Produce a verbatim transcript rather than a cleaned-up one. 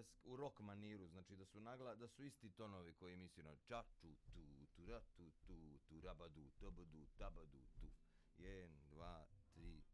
naglas u rock maniru, znači da su nagla, da su isti tonovi koji misli na ča ču tu tu ra tu tu tu rabadu tabadu tabadu tu. jedan, dva, tri,